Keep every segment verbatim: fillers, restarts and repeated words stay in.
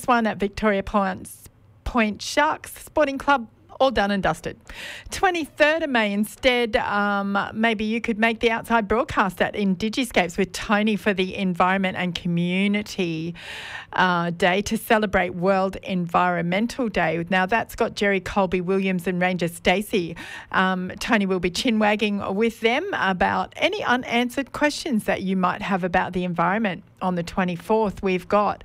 one at Victoria Point, Point Sharks Sporting Club. All done and dusted. twenty-third of May instead, um, maybe you could make the outside broadcast at Indigiscapes with Tony for the Environment and Community uh, Day to celebrate World Environmental Day. Now, that's got Jerry Colby Williams and Ranger Stacey. Um, Tony will be chin-wagging with them about any unanswered questions that you might have about the environment. On the twenty-fourth, we've got...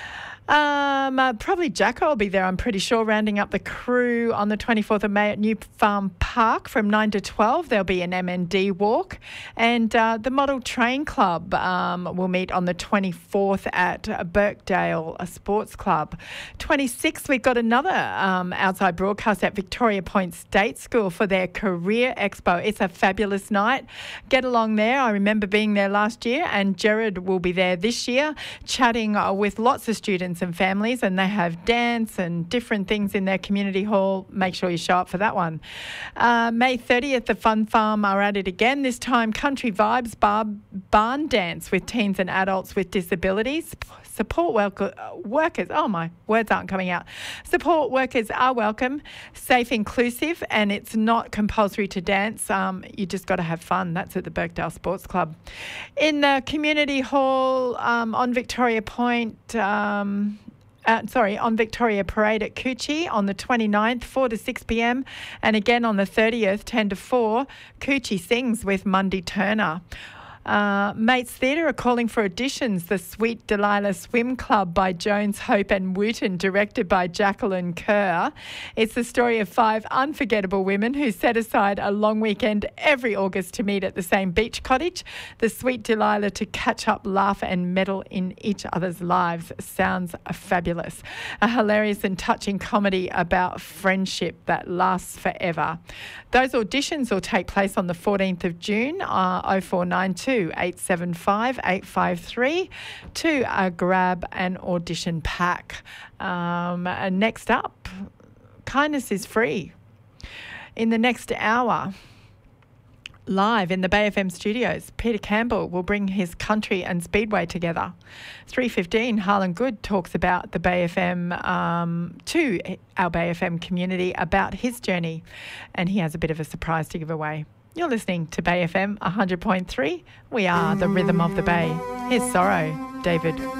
Um, uh, probably Jacko will be there, I'm pretty sure, rounding up the crew on the twenty-fourth of May at New Farm Park from nine to twelve. There'll be an M N D walk. And uh, the Model Train Club um, will meet on the twenty-fourth at Birkdale Sports Club. twenty-sixth, we've got another um, outside broadcast at Victoria Point State School for their Career Expo. It's a fabulous night. Get along there. I remember being there last year, and Jared will be there this year, chatting uh, with lots of students and families, and they have dance and different things in their community hall. Make sure you show up for that one. Uh, May thirtieth, the Fun Farm are at it again. This time, Country Vibes bar, Barn Dance with teens and adults with disabilities. Support worker, workers, oh my, words aren't coming out. Support workers are welcome, safe, inclusive, and it's not compulsory to dance. Um, you just got to have fun. That's at the Birkdale Sports Club. In the community hall um, on Victoria Point, um, Uh, sorry, on Victoria Parade at Coochie on the twenty-ninth, four to six p.m. And again on the thirtieth, ten to four, Coochie Sings with Mundy Turner. Uh, Mates Theatre are calling for auditions. The Sweet Delilah Swim Club by Jones, Hope and Wooten, directed by Jacqueline Kerr. It's the story of five unforgettable women who set aside a long weekend every August to meet at the same beach cottage. The Sweet Delilah to catch up, laugh and meddle in each other's lives. Sounds fabulous. A hilarious and touching comedy about friendship that lasts forever. Those auditions will take place on the fourteenth of June, uh, oh four nine two, eight seven five, eight five three to uh, grab an audition pack. Um, and next up, kindness is free. In the next hour, live in the Bay F M studios, Peter Campbell will bring his country and speedway together. three fifteen, Harlan Good talks about the Bay F M um, to our Bay F M community about his journey, and he has a bit of a surprise to give away. You're listening to Bay F M one hundred point three. We are the rhythm of the Bay. Here's Sorrow, David